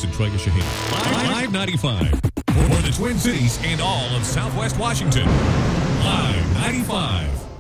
Sports and Troy Shaheen. Live 95 for the Twin Cities and all of Southwest Washington. Live 95.